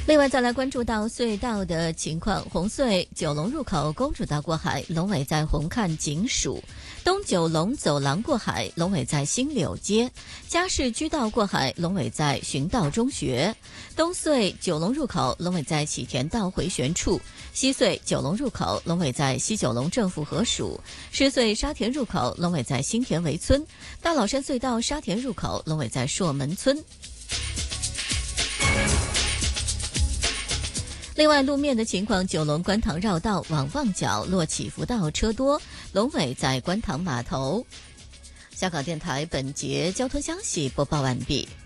另外，再来关注到隧道的情况。红隧九龙入口公主道过海，龙尾在红磡警署；东九龙走廊过海，龙尾在新柳街；嘉市居道过海，龙尾在循道中学；东隧九龙入口，龙尾在启田道回旋处；西隧九龙入口，龙尾在西九龙政府合署；狮隧沙田入口，龙尾在新田围村；大老山隧道沙田入口，龙尾在硕门村。另外，路面的情况，九龙观塘绕道往旺角落起福道车多，龙尾在观塘码头。香港电台本节交通消息播报完毕。